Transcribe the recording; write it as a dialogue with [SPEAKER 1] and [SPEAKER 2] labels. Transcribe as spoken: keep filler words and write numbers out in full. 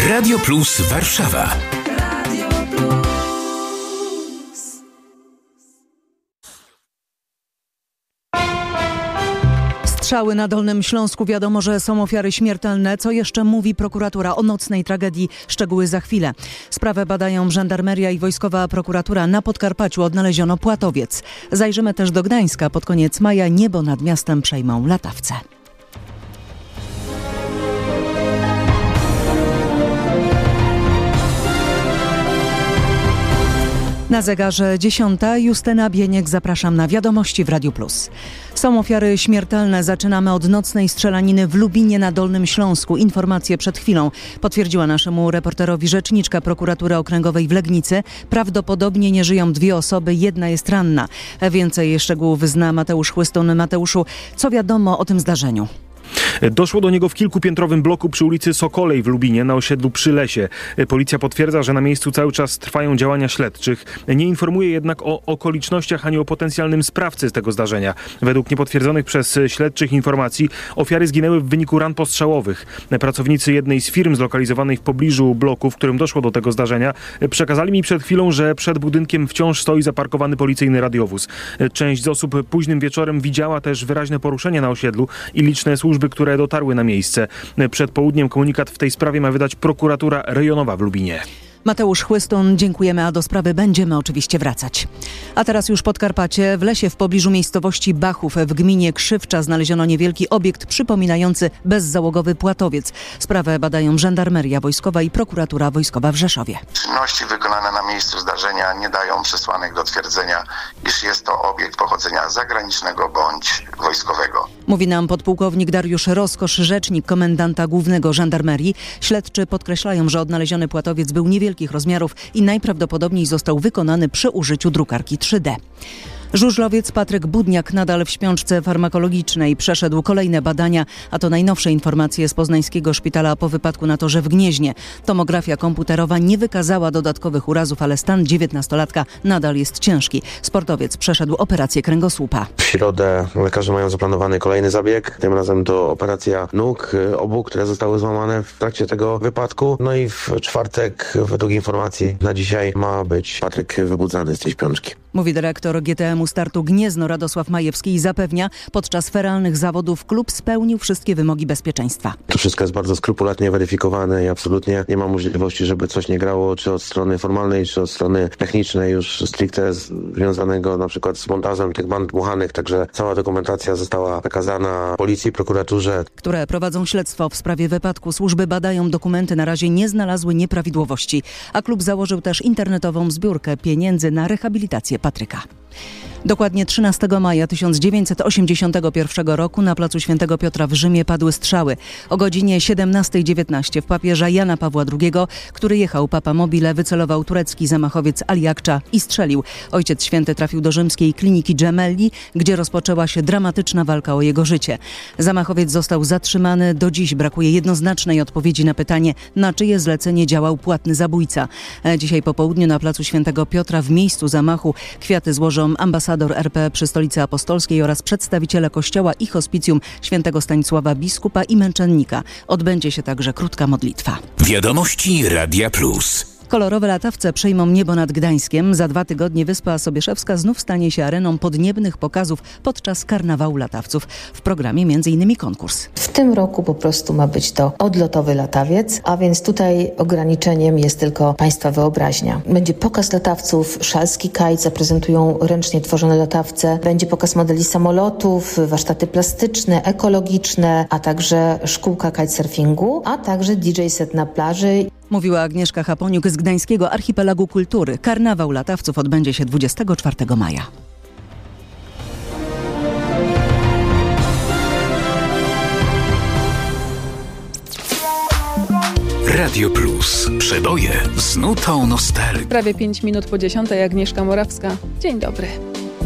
[SPEAKER 1] Radio Plus Warszawa. Radio Plus.
[SPEAKER 2] Strzały na Dolnym Śląsku. Wiadomo, że są ofiary śmiertelne. Co jeszcze mówi prokuratura o nocnej tragedii? Szczegóły za chwilę. Sprawę badają żandarmeria i wojskowa prokuratura. Na Podkarpaciu odnaleziono płatowiec. Zajrzymy też do Gdańska. Pod koniec maja niebo nad miastem przejmą latawce. Na zegarze dziesiąta. Justyna Bieniek, zapraszam na wiadomości w Radiu Plus. Są ofiary śmiertelne. Zaczynamy od nocnej strzelaniny w Lubinie na Dolnym Śląsku. Informacje przed chwilą potwierdziła naszemu reporterowi rzeczniczka prokuratury okręgowej w Legnicy. Prawdopodobnie nie żyją dwie osoby, jedna jest ranna. Więcej szczegółów zna Mateusz Chłystun. Mateuszu, co wiadomo o tym zdarzeniu?
[SPEAKER 3] Doszło do niego w kilkupiętrowym bloku przy ulicy Sokolej w Lubinie na osiedlu Przy Lesie. Policja potwierdza, że na miejscu cały czas trwają działania śledczych. Nie informuje jednak o okolicznościach ani o potencjalnym sprawcy tego zdarzenia. Według niepotwierdzonych przez śledczych informacji ofiary zginęły w wyniku ran postrzałowych. Pracownicy jednej z firm zlokalizowanej w pobliżu bloku, w którym doszło do tego zdarzenia, przekazali mi przed chwilą, że przed budynkiem wciąż stoi zaparkowany policyjny radiowóz. Część z osób późnym wieczorem widziała też wyraźne poruszenie na osiedlu i liczne służby, które dotarły na miejsce. Przed południem komunikat w tej sprawie ma wydać prokuratura rejonowa w Lubinie.
[SPEAKER 2] Mateusz Chłystun, dziękujemy, a do sprawy będziemy oczywiście wracać. A teraz już Podkarpacie. W lesie w pobliżu miejscowości Bachów w gminie Krzywcza znaleziono niewielki obiekt przypominający bezzałogowy płatowiec. Sprawę badają żandarmeria wojskowa i prokuratura wojskowa w Rzeszowie.
[SPEAKER 4] Czynności wykonane na miejscu zdarzenia nie dają przesłanek do twierdzenia, iż jest to obiekt pochodzenia zagranicznego bądź wojskowego.
[SPEAKER 2] Mówi nam podpułkownik Dariusz Roskosz, rzecznik komendanta głównego żandarmerii. Śledczy podkreślają, że odnaleziony płatowiec był niewielkich rozmiarów i najprawdopodobniej został wykonany przy użyciu drukarki trzy D. Żużlowiec Patryk Budniak nadal w śpiączce farmakologicznej. Przeszedł kolejne badania, a to najnowsze informacje z poznańskiego szpitala po wypadku na torze w Gnieźnie. Tomografia komputerowa nie wykazała dodatkowych urazów, ale stan dziewiętnastolatka nadal jest ciężki. Sportowiec przeszedł operację kręgosłupa.
[SPEAKER 5] W środę lekarze mają zaplanowany kolejny zabieg. Tym razem to operacja nóg obu, które zostały złamane w trakcie tego wypadku. No i w czwartek, według informacji na dzisiaj, ma być Patryk wybudzany z tej śpiączki.
[SPEAKER 2] Mówi dyrektor G T M-u Startu Gniezno Radosław Majewski i zapewnia, podczas feralnych zawodów klub spełnił wszystkie wymogi bezpieczeństwa.
[SPEAKER 5] To wszystko jest bardzo skrupulatnie weryfikowane i absolutnie nie ma możliwości, żeby coś nie grało, czy od strony formalnej, czy od strony technicznej, już stricte związanego na przykład z montażem tych band dmuchanych. Także cała dokumentacja została przekazana policji, prokuraturze,
[SPEAKER 2] które prowadzą śledztwo w sprawie wypadku. Służby badają dokumenty, na razie nie znalazły nieprawidłowości, a klub założył też internetową zbiórkę pieniędzy na rehabilitację Patryka. Dokładnie trzynastego maja tysiąc dziewięćset osiemdziesiątego pierwszego roku na placu Świętego Piotra w Rzymie padły strzały. O godzinie siedemnasta dziewiętnaście w papieża Jana Pawła drugiego, który jechał Papa Mobile, wycelował turecki zamachowiec Ali Akça i strzelił. Ojciec Święty trafił do rzymskiej kliniki Gemelli, gdzie rozpoczęła się dramatyczna walka o jego życie. Zamachowiec został zatrzymany. Do dziś brakuje jednoznacznej odpowiedzi na pytanie, na czyje zlecenie działał płatny zabójca. Dzisiaj po południu na placu Świętego Piotra w miejscu zamachu kwiaty złożą ambasador R P przy Stolicy Apostolskiej oraz przedstawiciele Kościoła i Hospicjum Świętego Stanisława Biskupa i Męczennika. Odbędzie się także krótka modlitwa.
[SPEAKER 1] Wiadomości Radia Plus.
[SPEAKER 2] Kolorowe latawce przejmą niebo nad Gdańskiem. Za dwa tygodnie Wyspa Sobieszewska znów stanie się areną podniebnych pokazów podczas karnawału latawców. W programie między innymi konkurs.
[SPEAKER 6] W tym roku po prostu ma być to odlotowy latawiec, a więc tutaj ograniczeniem jest tylko Państwa wyobraźnia. Będzie pokaz latawców, szalski kite, zaprezentują ręcznie tworzone latawce. Będzie pokaz modeli samolotów, warsztaty plastyczne, ekologiczne, a także szkółka kitesurfingu, a także D J set na plaży.
[SPEAKER 2] Mówiła Agnieszka Chaponiuk z Gdańskiego Archipelagu Kultury. Karnawał latawców odbędzie się dwudziestego czwartego maja.
[SPEAKER 1] Radio Plus. Przeboje z nutą nostalgii.
[SPEAKER 7] Prawie pięć minut po dziesiątej. Agnieszka Morawska. Dzień dobry.